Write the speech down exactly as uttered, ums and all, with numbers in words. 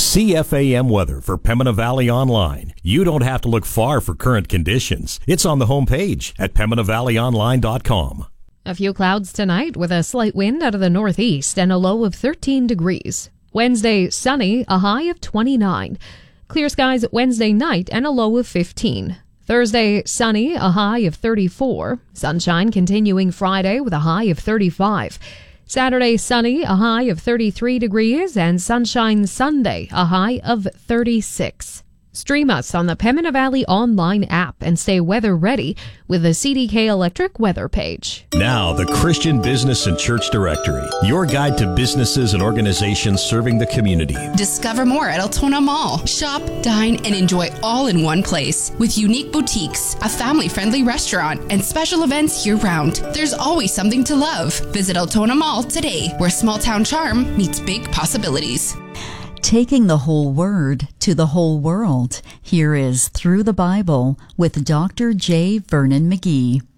C F A M weather for Pembina Valley Online. You don't have to look far for current conditions. It's on the homepage at pembina valley online dot com. A few clouds tonight with a slight wind out of the northeast and a low of thirteen degrees. Wednesday, sunny, a high of twenty-nine. Clear skies Wednesday night and a low of fifteen. Thursday, sunny, a high of thirty-four. Sunshine continuing Friday with a high of thirty-five. Saturday, sunny, a high of thirty-three degrees, and sunshine Sunday, a high of thirty-six. Stream us on the Pembina Valley Online app and stay weather ready with the C D K Electric weather page. Now, the Christian Business and Church Directory, your guide to businesses and organizations serving the community. Discover more at Altona Mall. Shop, dine, and enjoy all in one place with unique boutiques, a family-friendly restaurant, and special events year-round. There's always something to love. Visit Altona Mall today, where small-town charm meets big possibilities. Taking the whole word to the whole world. Here is Through the Bible with Doctor J. Vernon McGee.